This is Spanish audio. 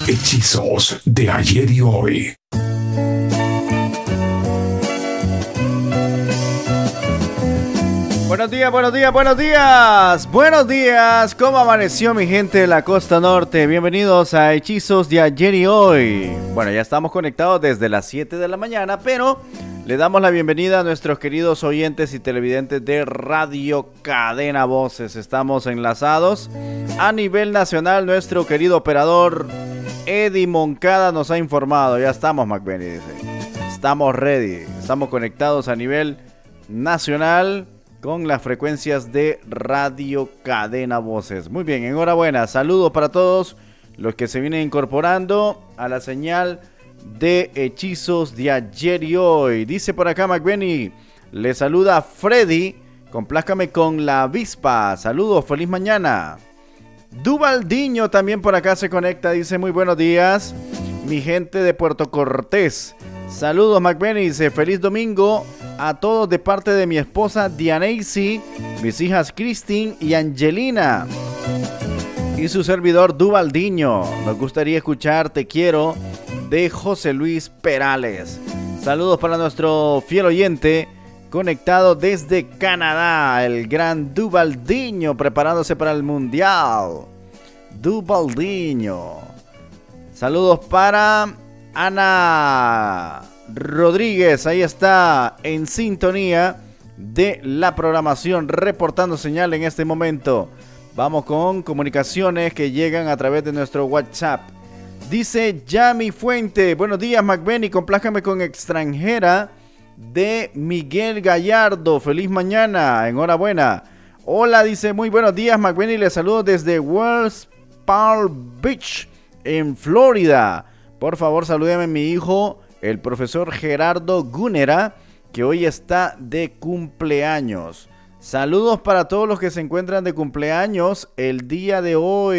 Hechizos de ayer y hoy. Buenos días, buenos días, buenos días. Buenos días. ¿Cómo amaneció mi gente de la costa norte? Bienvenidos a Hechizos de ayer y hoy. Bueno, ya estamos conectados desde las 7 de la mañana, pero le damos la bienvenida a nuestros queridos oyentes y televidentes de Radio Cadena Voces. Estamos enlazados a nivel nacional. Nuestro querido operador Eddie Moncada nos ha informado. Ya estamos, McBenny, dice. Estamos ready. Estamos conectados a nivel nacional con las frecuencias de Radio Cadena Voces. Muy bien, enhorabuena. Saludos para todos los que se vienen incorporando a la señal de Hechizos de ayer y hoy. Dice por acá McBenny, le saluda Freddy, complázcame con la avispa. Saludos, feliz mañana. Duvaldiño también por acá se conecta, dice muy buenos días, mi gente de Puerto Cortés. Saludos McBenny, dice feliz domingo a todos de parte de mi esposa Dianaisi, mis hijas Christine y Angelina y su servidor Duvaldiño. Nos gustaría escuchar Te Quiero de José Luis Perales. Saludos para nuestro fiel oyente conectado desde Canadá, el gran Duvaldiño, preparándose para el Mundial. Duvaldiño. Saludos para Ana Rodríguez, ahí está en sintonía de la programación, reportando señal en este momento. Vamos con comunicaciones que llegan a través de nuestro WhatsApp. Dice Yami Fuente, buenos días McBenny, complázcame con Extranjera de Miguel Gallardo, feliz mañana, enhorabuena. Hola, dice muy buenos días McBenny, les saludo desde West Palm Beach en Florida. Por favor salúdeme a mi hijo el profesor Gerardo Gúnera, que hoy está de cumpleaños. Saludos para todos los que se encuentran de cumpleaños el día de hoy.